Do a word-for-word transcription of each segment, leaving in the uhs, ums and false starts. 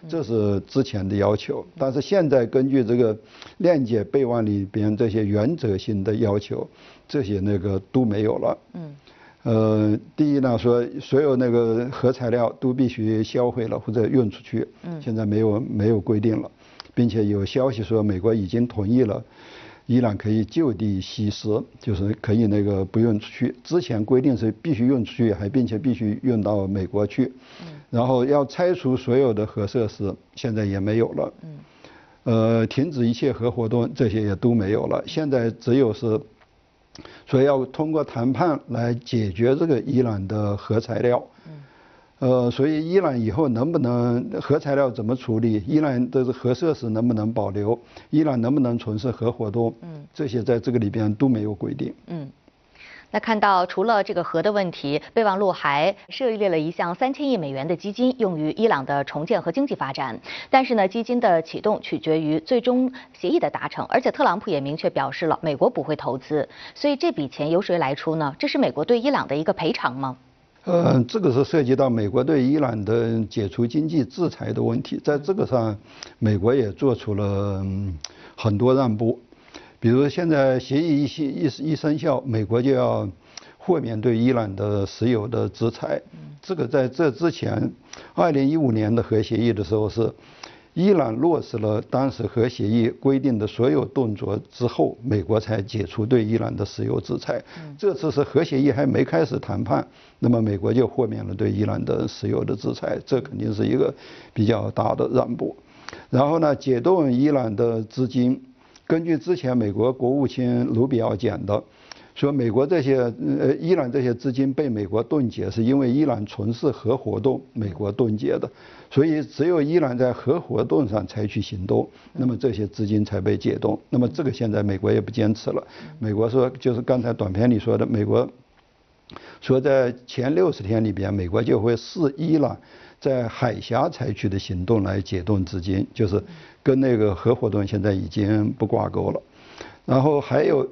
这是之前的要求。但是现在根据这个链接备忘里边这些原则性的要求，这些那个都没有了。嗯。呃，第一呢，说所有那个核材料都必须销毁了或者运出去。嗯。现在没有没有规定了，并且有消息说美国已经同意了。伊朗可以就地吸食，就是可以那个不运出去。之前规定是必须运出去，还并且必须运到美国去。嗯。然后要拆除所有的核设施，现在也没有了。嗯。呃，停止一切核活动，这些也都没有了。现在只有是，说要通过谈判来解决这个伊朗的核材料。嗯。呃，所以伊朗以后能不能核材料怎么处理？伊朗的核设施能不能保留？伊朗能不能从事核活动？嗯，这些在这个里边都没有规定。 嗯，那看到除了这个核的问题，备忘录还设立了一项三千亿美元的基金，用于伊朗的重建和经济发展。但是呢，基金的启动取决于最终协议的达成，而且特朗普也明确表示了美国不会投资。所以这笔钱由谁来出呢？这是美国对伊朗的一个赔偿吗？ 呃，这个是涉及到美国对伊朗的解除经济制裁的问题，在这个上，美国也做出了、嗯、很多让步，比如现在协议一一一生效，美国就要豁免对伊朗的石油的制裁。这个在这之前，二零一五年的核协议的时候是。伊朗落实了当时核协议规定的所有动作之后，美国才解除对伊朗的石油制裁。这次是核协议还没开始谈判，那么美国就豁免了对伊朗的石油的制裁，这肯定是一个比较大的让步。然后呢，解冻伊朗的资金，根据之前美国国务卿卢比奥讲的。说美国这些呃伊朗这些资金被美国冻结，是因为伊朗从事核活动，美国冻结的，所以只有伊朗在核活动上采取行动，那么这些资金才被解冻。那么这个现在美国也不坚持了，美国说就是刚才短片里说的，美国说在前六十天里边，美国就会视伊朗在海峡采取的行动来解冻资金，就是跟那个核活动现在已经不挂钩了。然后还有。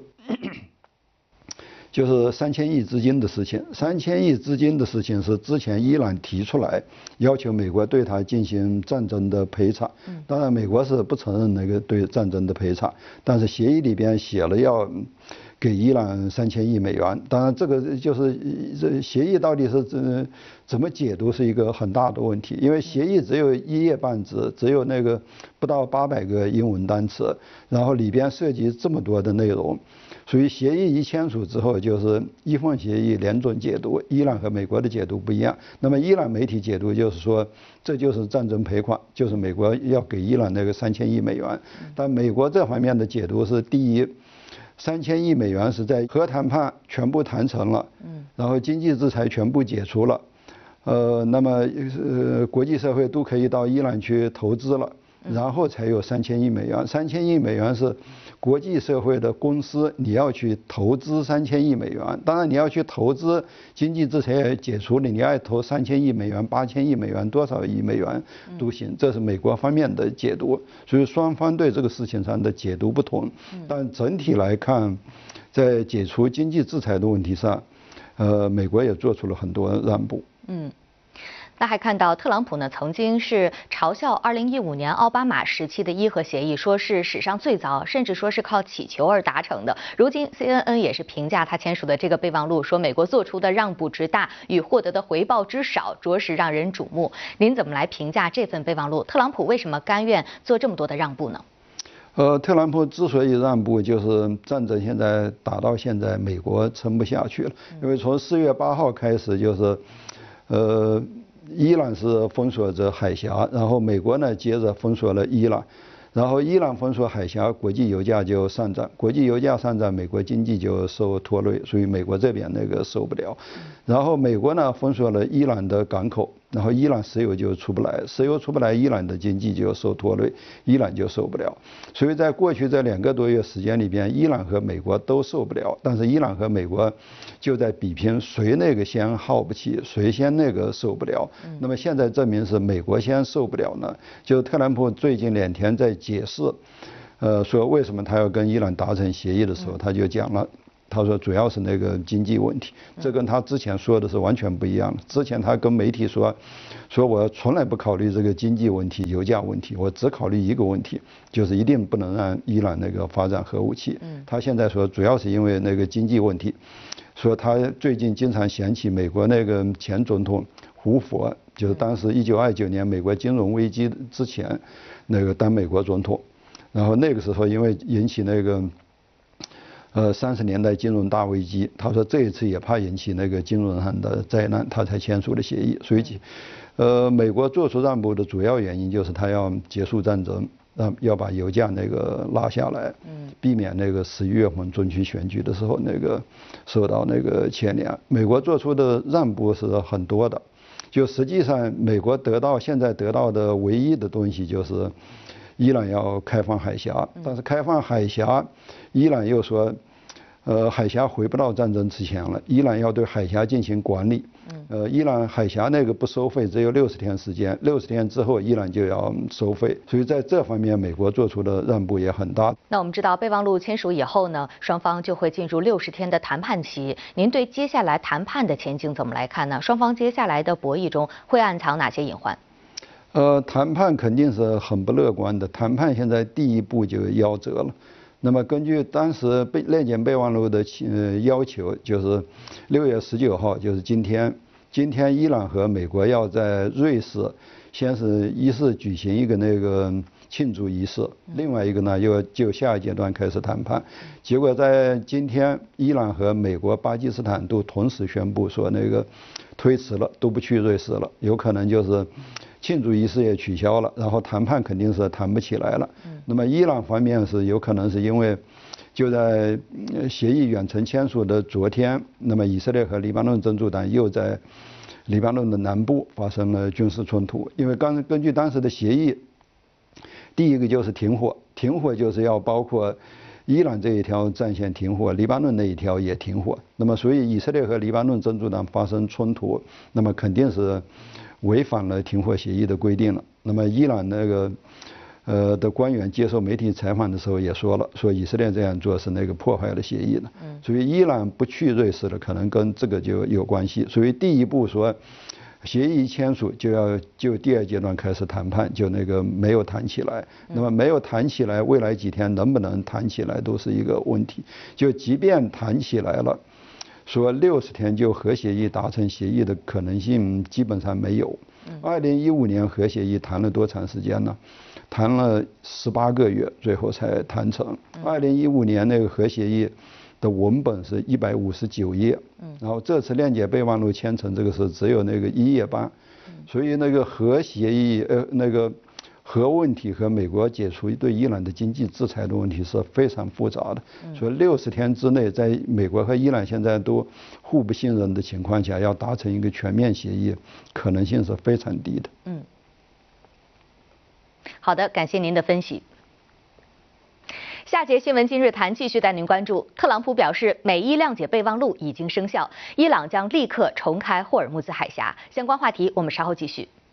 就是三千亿资金的事情，三千亿资金的事情是之前伊朗提出来，要求美国对他进行战争的赔偿。当然，美国是不承认那个对战争的赔偿，但是协议里边写了要给伊朗三千亿美元。当然，这个就是这协议到底是怎怎么解读是一个很大的问题，因为协议只有一页半纸，只有那个不到八百个英文单词，然后里边涉及这么多的内容。所以协议一签署之后，就是一份协议两种解读，伊朗和美国的解读不一样。那么伊朗媒体解读就是说，这就是战争赔款，就是美国要给伊朗那个三千亿美元。但美国这方面的解读是：第一，三千亿美元是在核谈判全部谈成了，然后经济制裁全部解除了，呃，那么呃国际社会都可以到伊朗去投资了。然后才有三千亿美元，三千亿美元是国际社会的公司，你要去投资三千亿美元。当然你要去投资，经济制裁也解除了，你要投三千亿美元、八千亿美元、多少亿美元都行。这是美国方面的解读，所以双方对这个事情上的解读不同。但整体来看，在解除经济制裁的问题上，呃，美国也做出了很多让步。 嗯。那还看到特朗普呢，曾经是嘲笑二零一五年奥巴马时期的伊核协议，说是史上最早，甚至说是靠乞求而达成的。如今 C N N 也是评价他签署的这个备忘录，说美国做出的让步之大与获得的回报之少，着实让人瞩目。您怎么来评价这份备忘录？特朗普为什么甘愿做这么多的让步呢？ 呃，特朗普之所以让步，就是战争现在打到现在，美国撑不下去了，因为从四月八号开始就是，呃。伊朗是封锁着海峡，然后美国呢接着封锁了伊朗，然后伊朗封锁海峡，国际油价就上涨，国际油价上涨，美国经济就受拖累，所以美国这边那个受不了。然后美国呢封锁了伊朗的港口，然后伊朗石油就出不来，石油出不来，伊朗的经济就受拖累，伊朗就受不了。所以在过去这两个多月时间里边，伊朗和美国都受不了，但是伊朗和美国就在比拼谁那个先耗不起，谁先那个受不了。那么现在证明是美国先受不了呢，就特朗普最近两天在解释，呃，说为什么他要跟伊朗达成协议的时候，他就讲了。 他说主要是那个经济问题，这跟他之前说的是完全不一样的。之前他跟媒体说，说我从来不考虑这个经济问题、油价问题，我只考虑一个问题，就是一定不能让伊朗那个发展核武器。他现在说主要是因为那个经济问题，说他最近经常想起美国那个前总统胡佛，就是当时一九二九年美国金融危机之前那个当美国总统，然后那个时候因为引起那个。呃，三十年代金融大危机，他说这一次也怕引起那个金融上的灾难，他才签署了协议。所以，呃，美国做出让步的主要原因就是他要结束战争，让要把油价那个拉下来，避免那个十一月份中期选举的时候那个受到那个牵连。美国做出的让步是很多的，就实际上美国得到现在得到的唯一的东西就是。伊朗要开放海峡，但是开放海峡，伊朗又说，呃，海峡回不到战争之前了，伊朗要对海峡进行管理。呃，伊朗海峡那个不收费，只有六十天时间，六十天之后伊朗就要收费，所以在这方面美国做出的让步也很大。 那我们知道备忘录签署以后呢，双方就会进入六十天的谈判期。您对接下来谈判的前景怎么来看呢？双方接下来的博弈中会暗藏哪些隐患？ 呃，谈判肯定是很不乐观的。谈判现在第一步就夭折了。那么根据当时备链检备忘录的呃要求，就是六月十九号，就是今天，今天伊朗和美国要在瑞士，先是一是举行一个那个庆祝仪式，另外一个呢又就下一阶段开始谈判。结果在今天，伊朗和美国、巴基斯坦都同时宣布说那个推迟了，都不去瑞士了，有可能就是。庆祝仪式也取消了，然后谈判肯定是谈不起来了。那么伊朗方面是有可能是因为就在协议远程签署的昨天，那么以色列和黎巴嫩真主党又在黎巴嫩的南部发生了军事冲突。因为刚根据当时的协议，第一个就是停火，停火就是要包括伊朗这一条战线停火，黎巴嫩那一条也停火。那么所以以色列和黎巴嫩真主党发生冲突，那么肯定是。违反了停火协议的规定了。那么伊朗那个呃的官员接受媒体采访的时候也说了，说以色列这样做是那个破坏了协议的。所以伊朗不去瑞士了，可能跟这个就有关系。所以第一步说协议签署就要就第二阶段开始谈判，就那个没有谈起来。那么没有谈起来，未来几天能不能谈起来都是一个问题。就即便谈起来了。说六十天就核协议达成协议的可能性基本上没有。二零一五年核协议谈了多长时间呢？谈了十八个月，最后才谈成。二零一五年那个核协议的文本是一百五十九页，然后这次链接备忘录签成这个是只有那个一页半，所以那个核协议呃那个。核问题和美国解除对伊朗的经济制裁的问题是非常复杂的，所以六十天之内，在美国和伊朗现在都互不信任的情况下，要达成一个全面协议，可能性是非常低的。 嗯，好的，感谢您的分析。下节新闻今日谈继续带您关注，特朗普表示美伊谅解备忘录已经生效，伊朗将立刻重开霍尔木兹海峡。相关话题我们稍后继续。